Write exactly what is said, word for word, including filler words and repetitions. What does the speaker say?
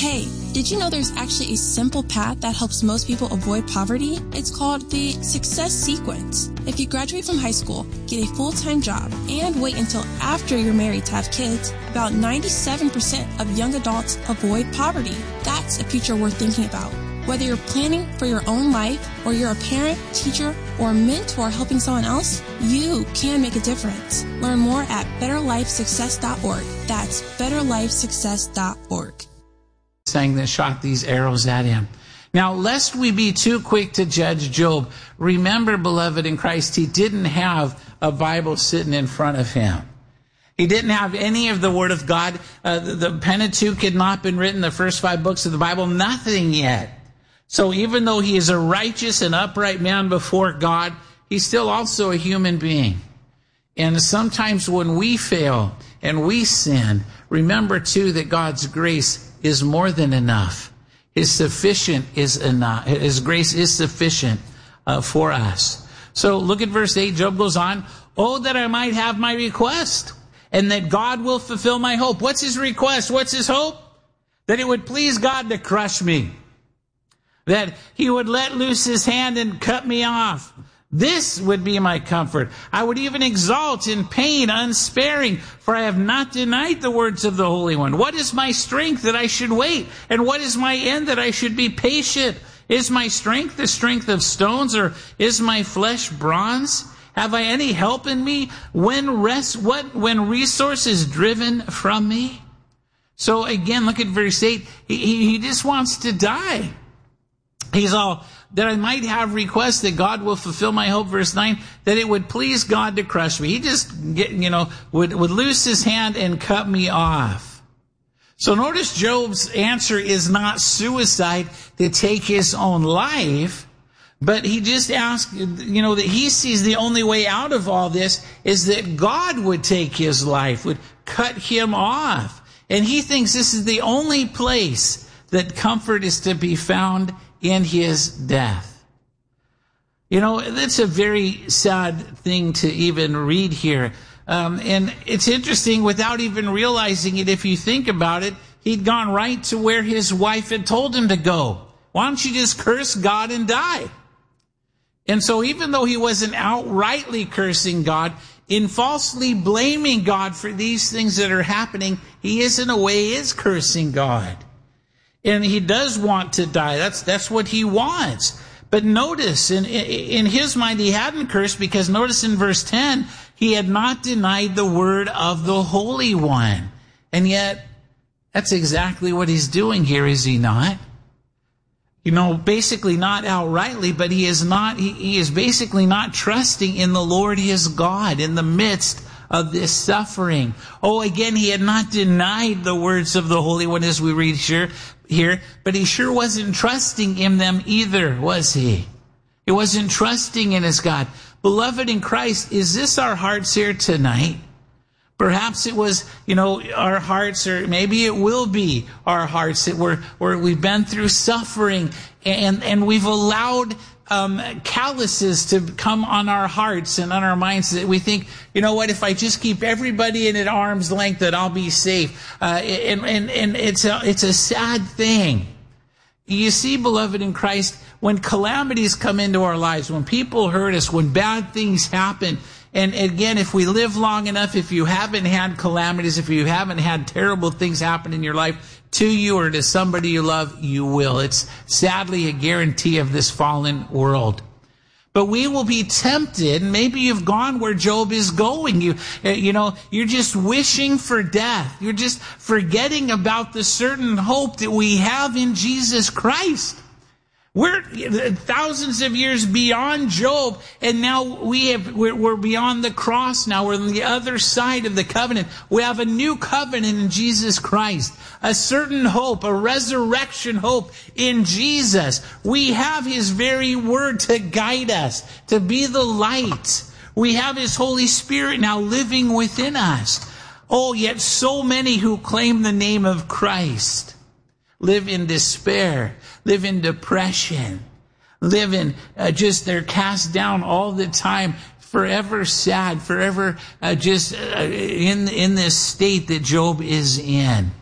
Hey, did you know there's actually a simple path that helps most people avoid poverty? It's called the Success Sequence. If you graduate from high school, get a full-time job, and wait until after you're married to have kids, about ninety-seven percent of young adults avoid poverty. That's a future worth thinking about. Whether you're planning for your own life, or you're a parent, teacher, or a mentor helping someone else, you can make a difference. Learn more at better life success dot org. That's better life success dot org. Saying that shot these arrows at him. Now, lest we be too quick to judge Job, remember, beloved in Christ, he didn't have a Bible sitting in front of him. He didn't have any of the Word of God. Uh, the, the Pentateuch had not been written, the first five books of the Bible, nothing yet. So even though he is a righteous and upright man before God, he's still also a human being. And sometimes when we fail and we sin, remember too that God's grace is more than enough. His sufficient is enough. His grace is sufficient uh, for us. So look at verse eight. Job goes on, "Oh, that I might have my request, and that God will fulfill my hope." What's his request? What's his hope? That it would please God to crush me. That he would let loose his hand and cut me off. This would be my comfort. I would even exult in pain unsparing, for I have not denied the words of the Holy One. What is my strength that I should wait? And what is my end that I should be patient? Is my strength the strength of stones, or is my flesh bronze? Have I any help in me when rest, what, when resource is driven from me? So again, look at verse eight. He, he, he just wants to die. He's all, that I might have requests that God will fulfill my hope. Verse nine, that it would please God to crush me. He just, get, you know, would, would loose his hand and cut me off. So notice Job's answer is not suicide, to take his own life, but he just asked, you know, that he sees the only way out of all this is that God would take his life, would cut him off. And he thinks this is the only place that comfort is to be found, in his death. You know, that's a very sad thing to even read here. Um, and it's interesting, without even realizing it, if you think about it, he'd gone right to where his wife had told him to go. Why don't you just curse God and die? And so even though he wasn't outrightly cursing God, in falsely blaming God for these things that are happening, he is in a way is cursing God. And he does want to die. That's that's what he wants. But notice, in, in his mind, he hadn't cursed, because notice in verse ten, he had not denied the word of the Holy One. And yet, that's exactly what he's doing here, is he not? You know, basically not outrightly, but he is not, he, he is basically not trusting in the Lord his God in the midst of this suffering. Oh, again, he had not denied the words of the Holy One, as we read here, here, but he sure wasn't trusting in them either, was he? He wasn't trusting in his God. Beloved in Christ, is this our hearts here tonight? Perhaps it was, you know, our hearts, or maybe it will be our hearts that we're, where we've been through suffering, and, and we've allowed Um, calluses to come on our hearts and on our minds, that we think, you know what, if I just keep everybody in at arm's length, that I'll be safe. Uh, and, and, and it's a, it's a sad thing. You see, beloved in Christ, when calamities come into our lives, when people hurt us, when bad things happen, and again, if we live long enough, if you haven't had calamities, if you haven't had terrible things happen in your life to you or to somebody you love, you will. It's sadly a guarantee of this fallen world. But we will be tempted, and maybe you've gone where Job is going. You, you know, you're just wishing for death. You're just forgetting about the certain hope that we have in Jesus Christ. We're thousands of years beyond Job, and now we have, we're, we're beyond the cross now. We're on the other side of the covenant. We have a new covenant in Jesus Christ, a certain hope, a resurrection hope in Jesus. We have his very word to guide us, to be the light. We have his Holy Spirit now living within us. Oh, yet so many who claim the name of Christ live in despair, live in depression, live in uh, just, they're cast down all the time, forever sad, forever uh, just uh, in in this state that Job is in.